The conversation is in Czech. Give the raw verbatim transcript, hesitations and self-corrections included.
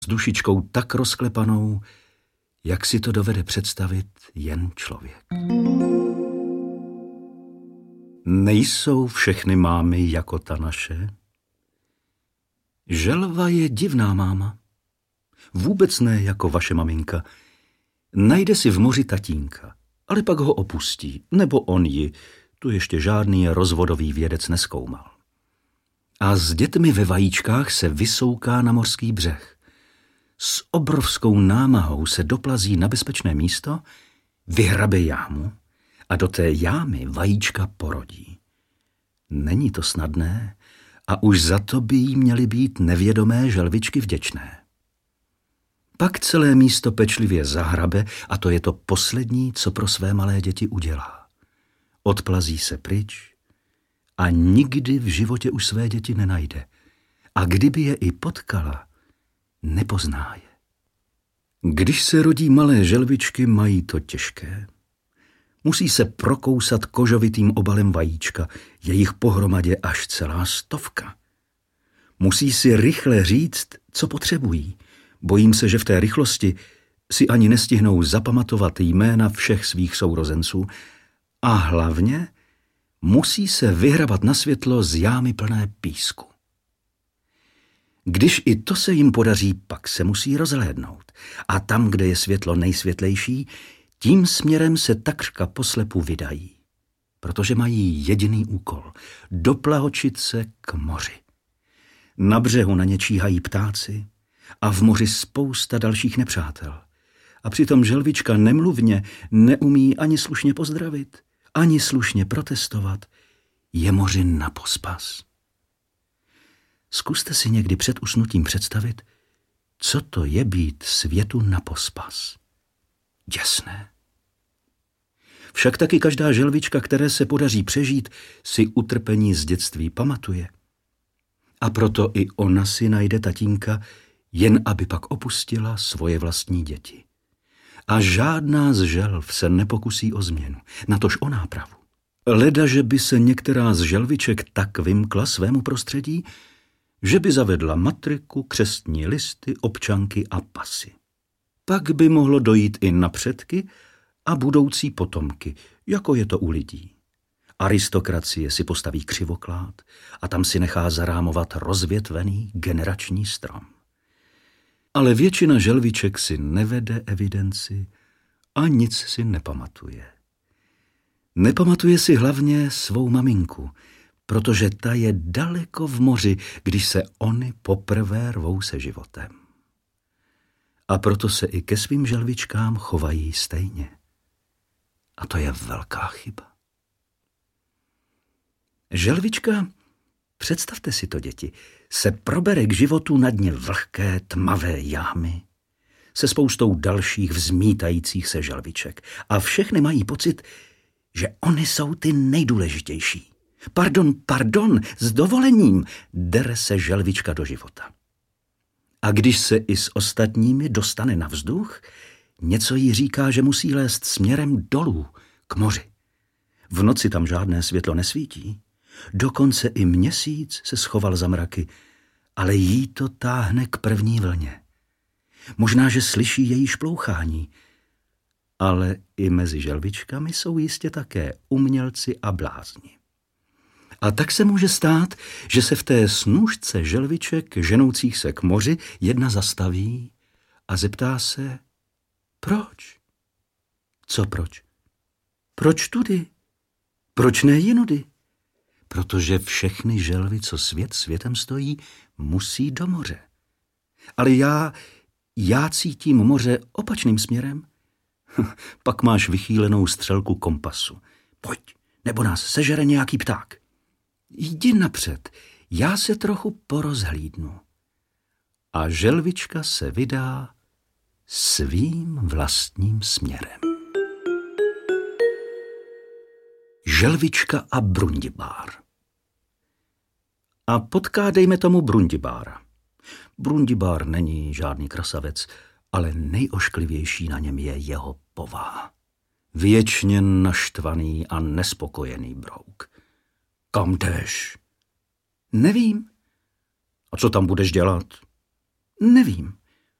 s dušičkou tak rozklepanou, jak si to dovede představit jen člověk. Nejsou všechny mámy jako ta naše. Želva je divná máma. Vůbec ne jako vaše maminka. Najde si v moři tatínka, ale pak ho opustí, nebo on ji, tu ještě žádný rozvodový vědec nezkoumal. A s dětmi ve vajíčkách se vysouká na mořský břeh. S obrovskou námahou se doplazí na bezpečné místo, vyhrabe jámu a do té jámy vajíčka porodí. Není to snadné a už za to by jí měly být nevědomé želvičky vděčné. Pak celé místo pečlivě zahrabe a to je to poslední, co pro své malé děti udělá. Odplazí se pryč a nikdy v životě už své děti nenajde. A kdyby je i potkala, nepozná je. Když se rodí malé želvičky, mají to těžké. Musí se prokousat kožovitým obalem vajíčka, je jich pohromadě až celá stovka. Musí si rychle říct, co potřebují. Bojím se, že v té rychlosti si ani nestihnou zapamatovat jména všech svých sourozenců. A hlavně musí se vyhrabat na světlo z jámy plné písku. Když i to se jim podaří, pak se musí rozhlédnout. A tam, kde je světlo nejsvětlejší, tím směrem se takřka poslepu vydají. Protože mají jediný úkol – doplahočit se k moři. Na břehu na ně číhají ptáci a v moři spousta dalších nepřátel. A přitom želvička nemluvně neumí ani slušně pozdravit, ani slušně protestovat. Je moři na pospas. Zkuste si někdy před usnutím představit, co to je být světu na pospas. Děsné. Však taky každá želvička, které se podaří přežít, si utrpení z dětství pamatuje. A proto i ona si najde tatínka, jen aby pak opustila svoje vlastní děti. A žádná z želv se nepokusí o změnu, natož o nápravu. Leda, že by se některá z želviček tak vymkla svému prostředí, že by zavedla matriku, křestní listy, občanky a pasy. Pak by mohlo dojít i na předky a budoucí potomky, jako je to u lidí. Aristokracie si postaví křivoklád a tam si nechá zarámovat rozvětvený generační strom. Ale většina želviček si nevede evidenci a nic si nepamatuje. Nepamatuje si hlavně svou maminku, protože ta je daleko v moři, když se ony poprvé rvou se životem. A proto se i ke svým želvičkám chovají stejně. A to je velká chyba. Želvička, představte si to, děti, se probere k životu na dně vlhké, tmavé jámy se spoustou dalších vzmítajících se želviček. A všechny mají pocit, že oni jsou ty nejdůležitější. Pardon, pardon, s dovolením, dere se želvička do života. A když se i s ostatními dostane na vzduch, něco jí říká, že musí lézt směrem dolů, k moři. V noci tam žádné světlo nesvítí, dokonce i měsíc se schoval za mraky, ale jí to táhne k první vlně. Možná, že slyší její šplouchání, ale i mezi želvičkami jsou jistě také umělci a blázni. A tak se může stát, že se v té snůšce želviček ženoucích se k moři jedna zastaví a zeptá se, proč? Co proč? Proč tudy? Proč ne jinudy? Protože všechny želvy, co svět světem stojí, musí do moře. Ale já, já cítím moře opačným směrem. Pak máš vychýlenou střelku kompasu. Pojď, nebo nás sežere nějaký pták. Jdi napřed, já se trochu porozhlídnu. A želvička se vydá svým vlastním směrem. Želvička a Brundibár. A potká, dejme tomu, Brundibára. Brundibár není žádný krasavec, ale nejošklivější na něm je jeho povaha. Věčně naštvaný a nespokojený brouk. Kam jdeš? Nevím. A co tam budeš dělat? Nevím.